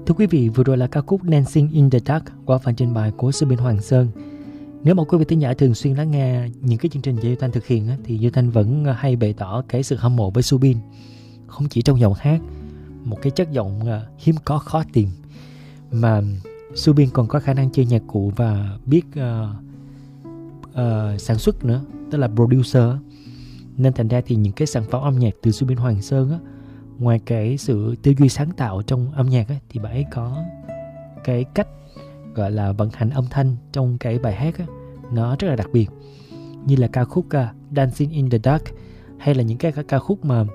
Thưa quý vị, vừa rồi là ca khúc Dancing in the Dark qua phần trình bày của Subin Hoàng Sơn. Nếu mà quý vị thính giả thường xuyên lắng nghe những cái chương trình do Duy Thanh thực hiện thì Duy Thanh vẫn hay bày tỏ cái sự hâm mộ với Subin. Không chỉ trong giọng hát, một cái chất giọng hiếm có khó tìm, mà Subin còn có khả năng chơi nhạc cụ và biết sản xuất nữa, tức là producer. Nên thành ra thì những cái sản phẩm âm nhạc từ Subin Hoàng Sơn á, ngoài cái sự tư duy sáng tạo trong âm nhạc á, thì bà ấy có cái cách gọi là vận hành âm thanh trong cái bài hát á, nó rất là đặc biệt, như là ca khúc Dancing in the Dark, hay là những cái ca khúc mà